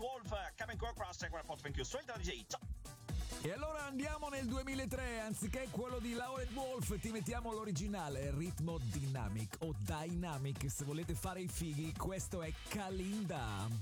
Wolf, Come Go Across, e quella Thank You. Suelta DJ, ciao! E allora andiamo nel 2003, anziché quello di Howlin' Wolf ti mettiamo l'originale, ritmo dynamic o dynamic, se volete fare i fighi, questo è Kalinda.